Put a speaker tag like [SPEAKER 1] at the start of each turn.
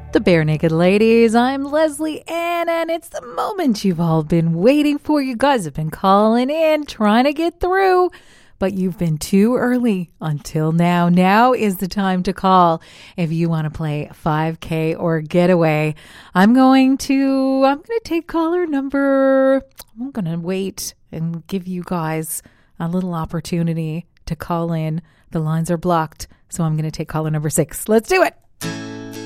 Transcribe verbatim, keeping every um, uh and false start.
[SPEAKER 1] The Bare Naked Ladies. I'm Leslie Ann, and it's the moment you've all been waiting for. You guys have been calling in, trying to get through, but you've been too early until now. Now is the time to call if you want to play five K or Getaway. I'm going to, I'm going to take caller number, I'm going to wait and give you guys a little opportunity to call in. The lines are blocked, so I'm going to take caller number six. Let's do it.